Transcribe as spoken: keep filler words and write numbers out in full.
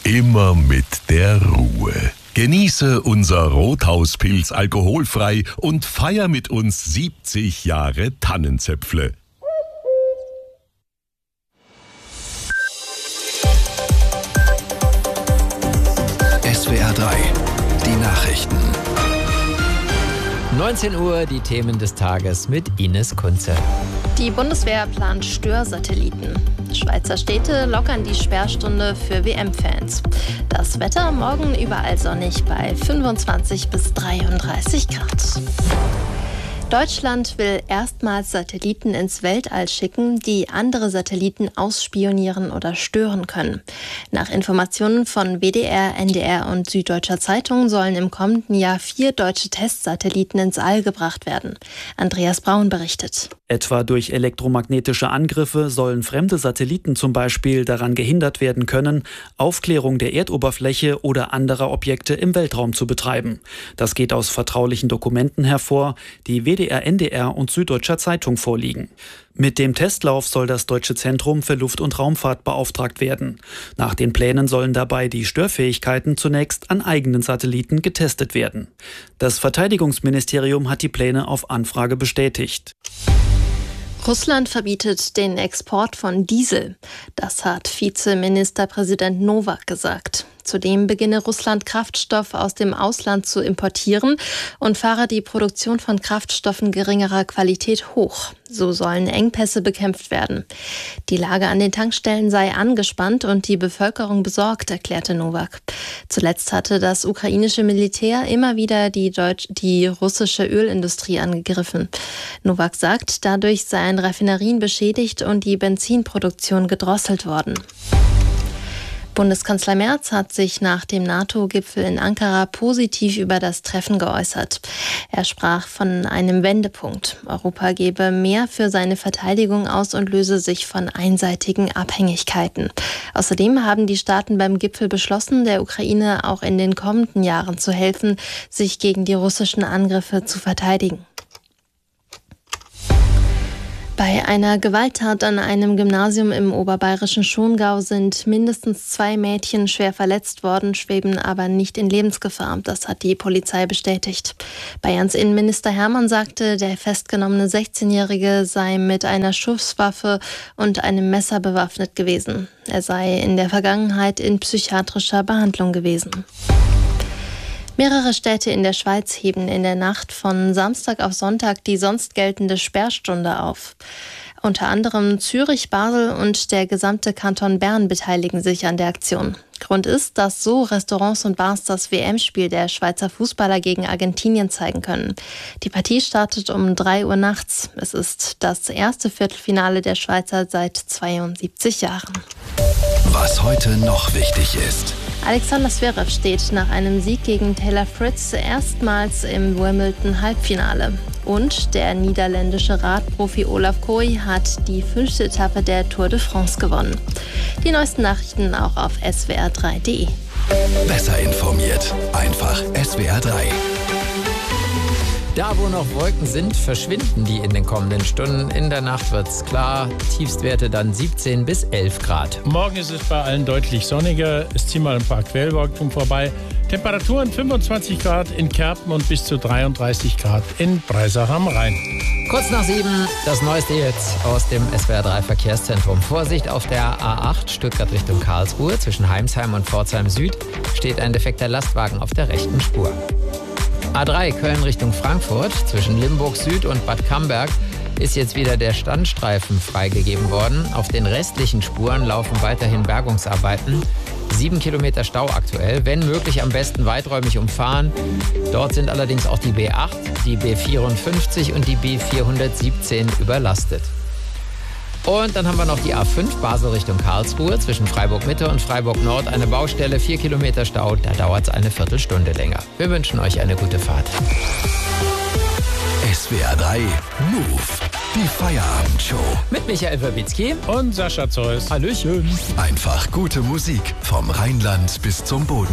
Immer mit der Ruhe. Genieße unser Rothauspilz alkoholfrei und feier mit uns siebzig Jahre Tannenzäpfle. S W R drei, die Nachrichten. neunzehn Uhr, die Themen des Tages mit Ines Kunze. Die Bundeswehr plant Störsatelliten. Schweizer Städte lockern die Sperrstunde für W M-Fans. Das Wetter morgen überall sonnig bei fünfundzwanzig bis dreiunddreißig Grad. Deutschland will erstmals Satelliten ins Weltall schicken, die andere Satelliten ausspionieren oder stören können. Nach Informationen von W D R, N D R und Süddeutscher Zeitung sollen im kommenden Jahr vier deutsche Testsatelliten ins All gebracht werden. Andreas Braun berichtet. Etwa durch elektromagnetische Angriffe sollen fremde Satelliten zum Beispiel daran gehindert werden können, Aufklärung der Erdoberfläche oder anderer Objekte im Weltraum zu betreiben. Das geht aus vertraulichen Dokumenten hervor, die W D R, N D R und Süddeutscher Zeitung vorliegen. Mit dem Testlauf soll das Deutsche Zentrum für Luft- und Raumfahrt beauftragt werden. Nach den Plänen sollen dabei die Störfähigkeiten zunächst an eigenen Satelliten getestet werden. Das Verteidigungsministerium hat die Pläne auf Anfrage bestätigt. Russland verbietet den Export von Diesel. Das hat Vizeministerpräsident Nowak gesagt. Zudem beginne Russland Kraftstoff aus dem Ausland zu importieren und fahre die Produktion von Kraftstoffen geringerer Qualität hoch. So sollen Engpässe bekämpft werden. Die Lage an den Tankstellen sei angespannt und die Bevölkerung besorgt, erklärte Nowak. Zuletzt hatte das ukrainische Militär immer wieder die, Deutsch- die russische Ölindustrie angegriffen. Nowak sagt, dadurch seien Raffinerien beschädigt und die Benzinproduktion gedrosselt worden. Bundeskanzler Merz hat sich nach dem NATO-Gipfel in Ankara positiv über das Treffen geäußert. Er sprach von einem Wendepunkt. Europa gebe mehr für seine Verteidigung aus und löse sich von einseitigen Abhängigkeiten. Außerdem haben die Staaten beim Gipfel beschlossen, der Ukraine auch in den kommenden Jahren zu helfen, sich gegen die russischen Angriffe zu verteidigen. Bei einer Gewalttat an einem Gymnasium im oberbayerischen Schongau sind mindestens zwei Mädchen schwer verletzt worden, schweben aber nicht in Lebensgefahr. Das hat die Polizei bestätigt. Bayerns Innenminister Hermann sagte, der festgenommene sechzehnjährige sei mit einer Schusswaffe und einem Messer bewaffnet gewesen. Er sei in der Vergangenheit in psychiatrischer Behandlung gewesen. Mehrere Städte in der Schweiz heben in der Nacht von Samstag auf Sonntag die sonst geltende Sperrstunde auf. Unter anderem Zürich, Basel und der gesamte Kanton Bern beteiligen sich an der Aktion. Grund ist, dass so Restaurants und Bars das W M-Spiel der Schweizer Fußballer gegen Argentinien zeigen können. Die Partie startet um drei Uhr nachts. Es ist das erste Viertelfinale der Schweizer seit zweiundsiebzig Jahren. Was heute noch wichtig ist. Alexander Zverev steht nach einem Sieg gegen Taylor Fritz erstmals im Wimbledon-Halbfinale. Und der niederländische Radprofi Olaf Kooi hat die fünfte Etappe der Tour de France gewonnen. Die neuesten Nachrichten auch auf S W R drei punkt de. Besser informiert. Einfach S W R drei. Da, wo noch Wolken sind, verschwinden die in den kommenden Stunden. In der Nacht wird's klar. Tiefstwerte dann siebzehn bis elf Grad. Morgen ist es bei allen deutlich sonniger. Es ziehen mal ein paar Quellwolken vorbei. Temperaturen fünfundzwanzig Grad in Kerpen und bis zu dreiunddreißig Grad in Breisach am Rhein. Kurz nach sieben, das Neueste jetzt aus dem S W R drei Verkehrszentrum. Vorsicht auf der A acht Stuttgart Richtung Karlsruhe. Zwischen Heimsheim und Pforzheim Süd steht ein defekter Lastwagen auf der rechten Spur. A drei Köln Richtung Frankfurt, zwischen Limburg Süd und Bad Camberg ist jetzt wieder der Standstreifen freigegeben worden. Auf den restlichen Spuren laufen weiterhin Bergungsarbeiten. Sieben Kilometer Stau aktuell, wenn möglich am besten weiträumig umfahren. Dort sind allerdings auch die B acht, die B vierundfünfzig und die B vierhundertsiebzehn überlastet. Und dann haben wir noch die A fünf Basel Richtung Karlsruhe, zwischen Freiburg Mitte und Freiburg Nord eine Baustelle, vier Kilometer Stau, da dauert es eine Viertelstunde länger. Wir wünschen euch eine gute Fahrt. S W R drei Move, die Feierabendshow. Mit Michael Werbitzky und Sascha Zeus. Hallöchen. Einfach gute Musik vom Rheinland bis zum Boden.